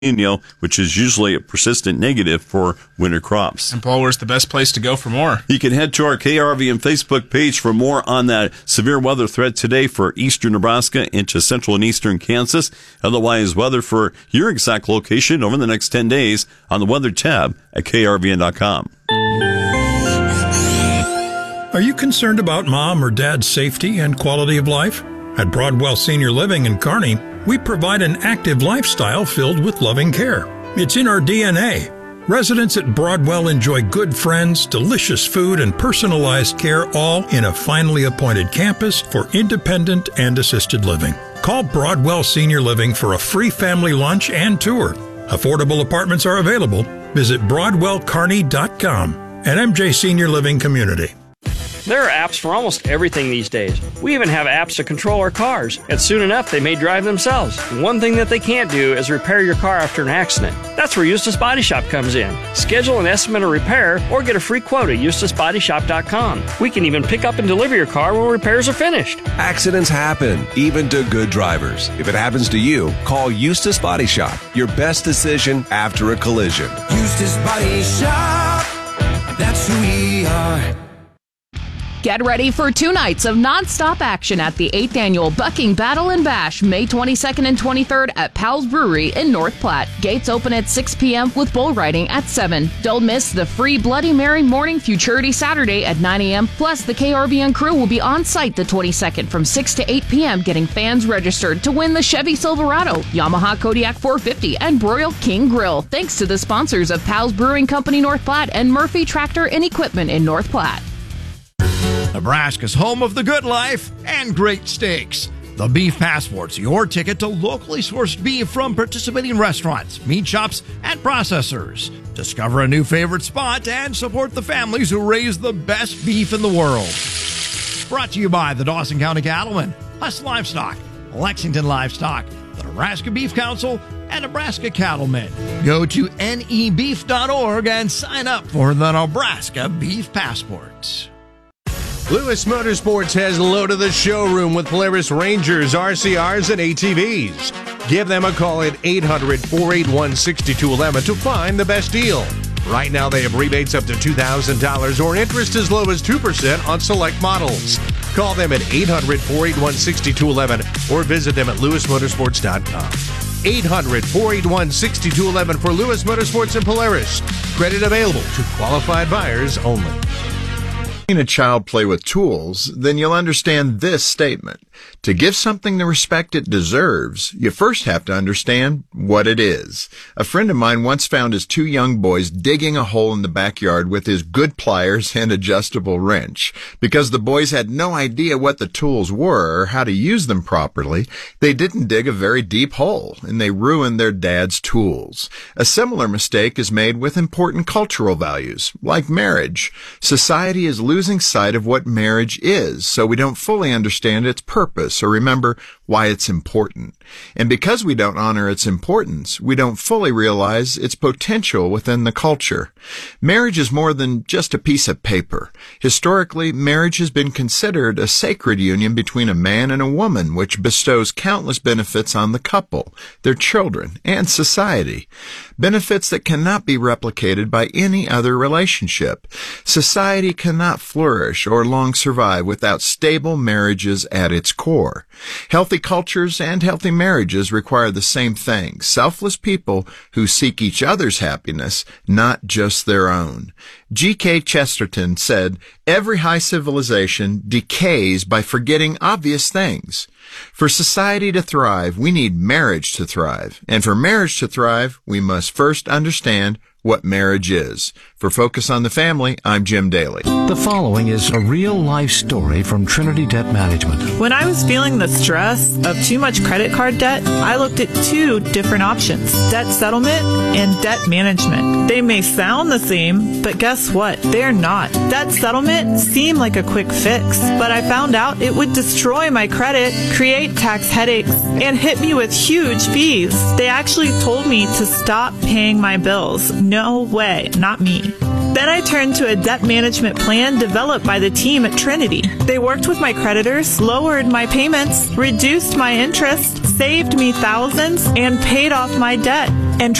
which is usually a persistent negative for winter crops. And Paul, where's the best place to go for more? You can head to our KRVN Facebook page for more on that severe weather threat today for eastern Nebraska into central and eastern Kansas. Otherwise, weather for your exact location over the next 10 days on the weather tab at krvn.com. Are you concerned about mom or dad's safety and quality of life? At Broadwell Senior Living in Kearney, we provide an active lifestyle filled with loving care. It's in our DNA. Residents at Broadwell enjoy good friends, delicious food, and personalized care, all in a finely appointed campus for independent and assisted living. Call Broadwell Senior Living for a free family lunch and tour. Affordable apartments are available. Visit BroadwellKearney.com and MJ Senior Living Community. There are apps for almost everything these days. We even have apps to control our cars, and soon enough they may drive themselves. One thing that they can't do is repair your car after an accident. That's where Eustace Body Shop comes in. Schedule an estimate of repair or get a free quote at EustaceBodyShop.com. We can even pick up and deliver your car when repairs are finished. Accidents happen, even to good drivers. If it happens to you, call Eustace Body Shop. Your best decision after a collision. Eustace Body Shop, that's who we are. Get ready for 2 nights of non-stop action at the 8th Annual Bucking Battle and Bash, May 22nd and 23rd at Powell's Brewery in North Platte. Gates open at 6 p.m. with bull riding at 7. Don't miss the free Bloody Mary Morning Futurity Saturday at 9 a.m. Plus, the KRVN crew will be on site the 22nd from 6 to 8 p.m. getting fans registered to win the Chevy Silverado, Yamaha Kodiak 450, and Broil King Grill. Thanks to the sponsors of Powell's Brewing Company North Platte and Murphy Tractor and Equipment in North Platte. Nebraska's home of the good life and great steaks. The Beef Passport's your ticket to locally sourced beef from participating restaurants, meat shops, and processors. Discover a new favorite spot and support the families who raise the best beef in the world. Brought to you by the Dawson County Cattlemen, Huss Livestock, Lexington Livestock, the Nebraska Beef Council, and Nebraska Cattlemen. Go to nebeef.org and sign up for the Nebraska Beef Passports. Lewis Motorsports has loaded the showroom with Polaris Rangers, RCRs, and ATVs. Give them a call at 800-481-6211 to find the best deal. Right now, they have rebates up to $2,000 or interest as low as 2% on select models. Call them at 800-481-6211 or visit them at lewismotorsports.com. 800-481-6211 for Lewis Motorsports and Polaris. Credit available to qualified buyers only. A child play with tools, then you'll understand this statement. To give something the respect it deserves, you first have to understand what it is. A friend of mine once found his 2 young boys digging a hole in the backyard with his good pliers and adjustable wrench. Because the boys had no idea what the tools were or how to use them properly, they didn't dig a very deep hole, and they ruined their dad's tools. A similar mistake is made with important cultural values, like marriage. Society is losing sight of what marriage is, so we don't fully understand its purpose or remember why it's important. And because we don't honor its importance, we don't fully realize its potential within the culture. Marriage is more than just a piece of paper. Historically, marriage has been considered a sacred union between a man and a woman, which bestows countless benefits on the couple, their children, and society. Benefits that cannot be replicated by any other relationship. Society cannot flourish or long survive without stable marriages at its core. Healthy cultures and healthy marriages require the same thing: selfless people who seek each other's happiness, not just their own. G.K. Chesterton said, "Every high civilization decays by forgetting obvious things." For society to thrive, we need marriage to thrive. And for marriage to thrive, we must first understand what marriage is. For Focus on the Family, I'm Jim Daly. The following is a real-life story from Trinity Debt Management. When I was feeling the stress of too much credit card debt, I looked at 2 different options: debt settlement and debt management. They may sound the same, but guess what? They're not. Debt settlement seemed like a quick fix, but I found out it would destroy my credit, create tax headaches, and hit me with huge fees. They actually told me to stop paying my bills. No way, not me. Then I turned to a debt management plan developed by the team at Trinity. They worked with my creditors, lowered my payments, reduced my interest, saved me thousands, and paid off my debt.